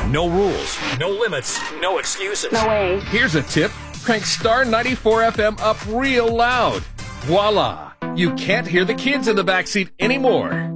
No rules, no limits, no excuses. No way. Here's a tip. Crank Star 94 FM up real loud. Voila! You can't hear the kids in the backseat anymore.